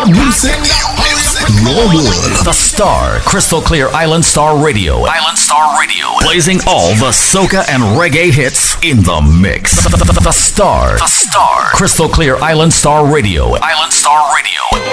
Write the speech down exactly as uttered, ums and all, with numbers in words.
Your music. Your world. The Star, Crystal Clear Island Star Radio. Island Star Radio. Blazing all the soca and reggae hits in the mix. The, the, the, the Star. The Star. Crystal Clear Island Star Radio. Island Star Radio.